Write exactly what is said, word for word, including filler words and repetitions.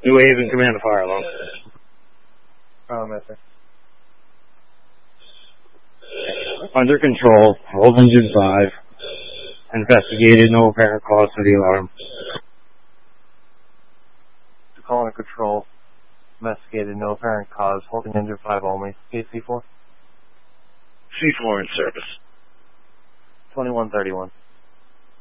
New Haven, command the fire alarm. Um, yes, sir. Under control, hold engine five. Investigated, no apparent cause for the alarm. Call under control. Investigated, no apparent cause. Holding engine five only. K C four? C four in service. twenty-one thirty-one.